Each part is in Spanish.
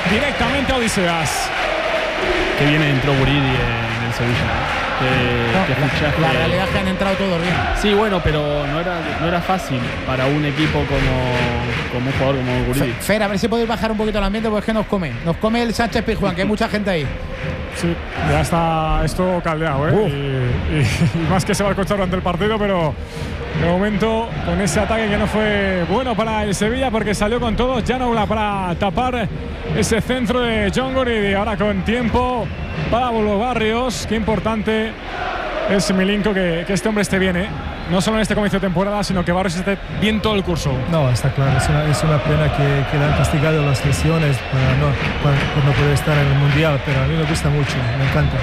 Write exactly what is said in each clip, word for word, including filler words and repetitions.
directamente a Odiseas. Que viene entró Guridi en el Sevilla. Que, no, que la, la realidad es que han entrado todos bien. Sí, bueno, pero no era, no era fácil para un equipo como, como un jugador como Guridi. Fer, a ver si podéis bajar un poquito el ambiente, porque es que nos come. Nos come el Sánchez Pizjuán, que hay mucha gente ahí. Sí, ya está esto caldeado, ¿eh? Uh. Y, y, y más que se va a escuchar durante el partido, pero de momento con ese ataque que no fue bueno para el Sevilla, porque salió con todos Llanola para tapar ese centro de John Guridi. Ahora con tiempo para Pablo Barrios. Qué importante es Milinko que, que este hombre esté bien, ¿eh? No solo en este comienzo de temporada, sino que Barrios esté bien todo el curso. No, está claro, es una, es una pena que, que le han castigado las lesiones para no, para, por no poder estar en el Mundial, pero a mí me gusta mucho, me encanta.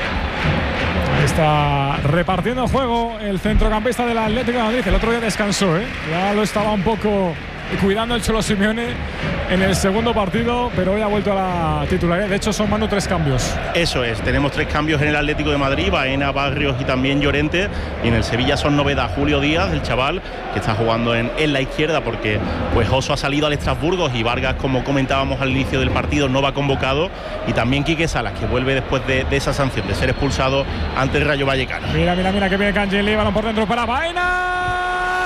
Está repartiendo juego el centrocampista del Atlético de Madrid. El otro día descansó, ¿eh? Ya lo estaba un poco cuidando el Cholo Simeone en el segundo partido, pero hoy ha vuelto a la titularidad. De hecho, son mano tres cambios. Eso es, tenemos tres cambios en el Atlético de Madrid: Baena, Barrios y también Llorente. Y en el Sevilla son novedad Julio Díaz, el chaval, que está jugando en, en la izquierda, porque pues Oso ha salido al Estrasburgo y Vargas, como comentábamos al inicio del partido, no va convocado. Y también Quique Salas, que vuelve después de, de esa sanción, de ser expulsado ante el Rayo Vallecano. Mira, mira, mira que viene Cangeli, balón por dentro para Baena.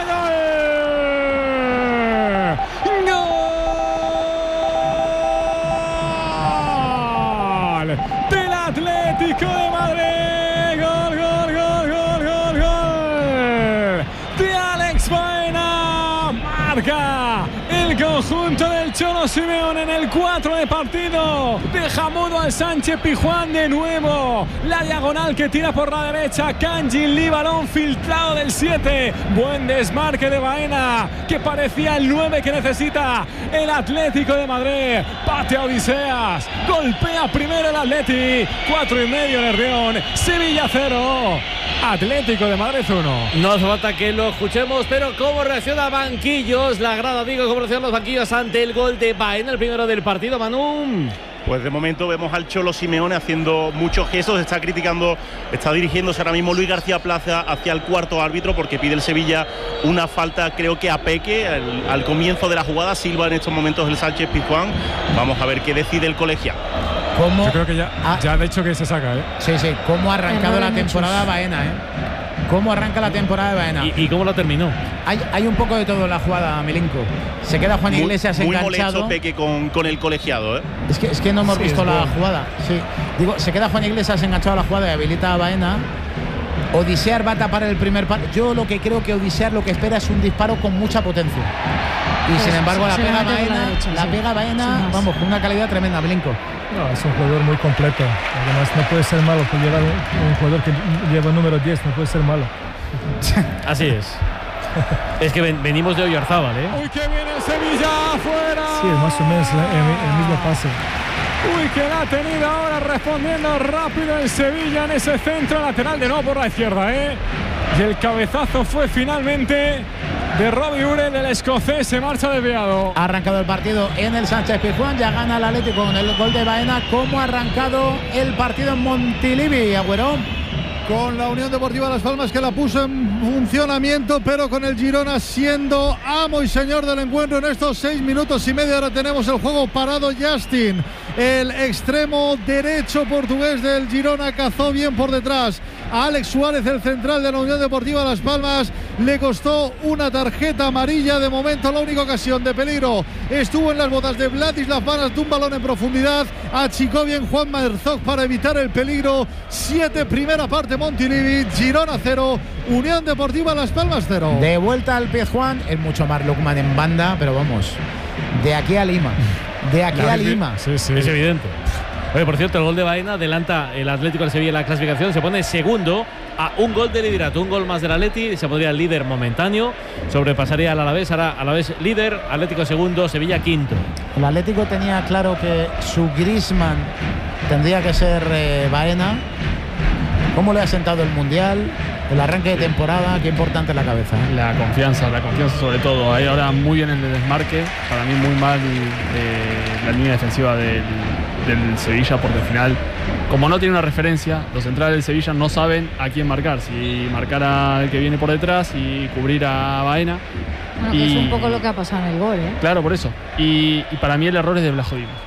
Del Atlético de Madrid. Gol, gol, gol, gol, gol, gol de Alex Baena. Marca el conjunto del Cholo Simeone en el cuatro de partido. Deja mudo al Sánchez Pizjuán de nuevo. La diagonal que tira por la derecha. Kanji Lee, balón filtrado del siete. Buen desmarque de Baena, que parecía el nueve que necesita el Atlético de Madrid. Patea Odiseas. Golpea primero el Atleti. Cuatro y medio en el Rion. Sevilla cero. Atlético de Madrid uno. No hace falta que lo escuchemos, pero cómo reacciona Banquillos, la grada, digo, cómo reaccionan los banquillos ante el gol de Baena, el primero del partido, Manu. Pues de momento vemos al Cholo Simeone haciendo muchos gestos, está criticando, está dirigiéndose ahora mismo Luis García Plaza hacia el cuarto árbitro, porque pide el Sevilla una falta, creo que a Peque, al, al comienzo de la jugada. Silva en estos momentos el Sánchez Pizjuán. Vamos a ver qué decide el colegiado. ¿Cómo? Yo creo que ya, Ah. ya ha dicho que se saca, ¿eh? Sí, sí, cómo ha arrancado Errores la temporada muchos. Baena, ¿eh? Cómo arranca la temporada de Baena. ¿Y, y cómo la terminó? Hay, hay un poco de todo en la jugada, Milinko. Se queda Juan Iglesias muy, muy enganchado. molesto Peque con, con el colegiado, ¿eh? Es que, es que no hemos Sí, visto es la bueno. jugada. Sí. Digo, se queda Juan Iglesias enganchado a la jugada y habilita a Baena. Odisear va a tapar el primer palo. Yo lo que creo que Odisear lo que espera es un disparo con mucha potencia. Y Pues sin embargo, la se pega la mete por la Baena, derecha, la sí. pega Baena, Sin más. vamos, con una calidad tremenda, Milinko. No, es un jugador muy completo. Además, no puede ser malo por llevar un, un jugador que lleva número diez, no puede ser malo. Así es. Es que ven, venimos de Oyarzábal, ¿eh? Uy, que viene el Sevilla afuera. Sí, es más o menos el, el mismo pase. Uy, que la ha tenido ahora respondiendo rápido el Sevilla en ese centro lateral, de nuevo por la izquierda, ¿eh? Y el cabezazo fue finalmente de Robbie Urel, el escocés, se marcha desviado. Ha arrancado el partido en el Sánchez Pizjuán, ya gana el Atlético con el gol de Baena. ¿Cómo ha arrancado el partido en Montilivi, Agüero? Con la Unión Deportiva Las Palmas, que la puso en funcionamiento, pero con el Girona siendo amo y señor del encuentro en estos seis minutos y medio. Ahora tenemos el juego parado. Justin, el extremo derecho portugués del Girona, cazó bien por detrás a Alex Suárez, el central de la Unión Deportiva Las Palmas. Le costó una tarjeta amarilla. De momento la única ocasión de peligro estuvo en las botas de Vladislav Banas, de un balón en profundidad. Achicó bien Juan Herzog para evitar el peligro. Siete, primera parte, Montilivi. Girona cero, Unión Deportiva Las Palmas cero. De vuelta al Pizjuán, es mucho más Lukman en banda, pero vamos, de aquí a Lima, de aquí a Lima. Sí, sí. Es evidente. Oye, por cierto, el gol de Baena adelanta el Atlético de Sevilla en la clasificación, se pone segundo a un gol de liderato, un gol más del Atleti, se pondría el líder momentáneo, sobrepasaría al Alavés, ahora Alavés líder, Atlético segundo, Sevilla quinto. El Atlético tenía claro que su Griezmann tendría que ser eh, Baena. ¿Cómo le ha sentado el Mundial? El arranque de temporada, qué importante la cabeza, ¿eh? La confianza, la confianza sobre todo. Ahí ahora muy bien en el desmarque. Para mí muy mal eh, la línea defensiva del, del Sevilla, porque al final, como no tiene una referencia, los centrales del Sevilla no saben a quién marcar. Si marcar al que viene por detrás y cubrir a Baena. Bueno, que y, es un poco lo que ha pasado en el gol, ¿eh? Claro, por eso. Y, y para mí el error es de Blajovic.